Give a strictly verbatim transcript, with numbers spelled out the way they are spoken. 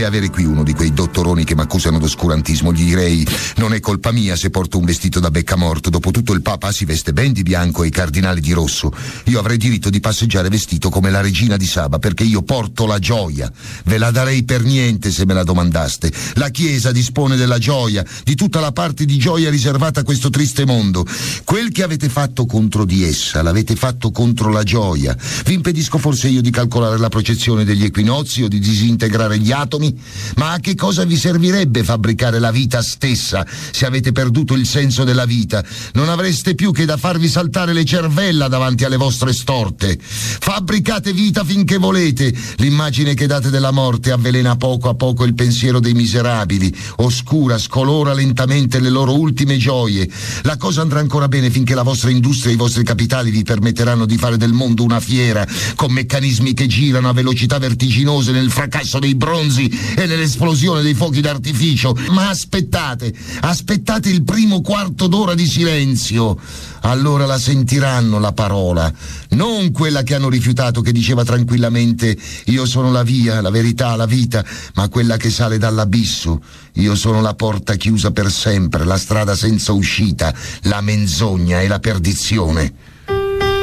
avere qui uno di quei dottoroni che m'accusano d'oscurantismo. Gli direi: non è colpa mia se porto un vestito da beccamorto. Dopotutto il Papa si veste ben di bianco e i cardinali di rosso. Io avrei diritto di passeggiare vestito come la regina di Saba, perché io porto la gioia. Ve la darei per niente se me la domandaste. La Chiesa dispone della gioia, di tutta la parte di gioia riservata a questo triste mondo. Quel che avete fatto contro di essa l'avete fatto contro la gioia. Vi impedisco forse io di calcolare la procezione degli equinozi o di disintegrare gli atomi? Ma a che cosa vi servirebbe fabbricare la vita stessa se avete perduto il senso della vita? Non avreste più che da farvi saltare le cervella davanti alle vostre storte. Fabbricate vita finché volete. L'immagine che date della morte avvelena poco a poco il pensiero dei miserabili, oscura, scolora lentamente le loro ultime gioie. La cosa andrà ancora bene finché la vostra industria e i vostri capitali vi permetteranno di fare del mondo una fiera, con meccanismi che girano a velocità vertiginose nel fracasso dei bronzi e nell'esplosione dei fuochi d'artificio. Ma aspettate, aspettate il primo quarto d'ora di silenzio. Allora la sentiranno la parola, non quella che hanno rifiutato, che diceva tranquillamente: io sono la via, la verità, la vita, ma quella che sale dall'abisso. Io sono la porta chiusa per sempre, la strada senza uscita, la menzogna e la perdizione.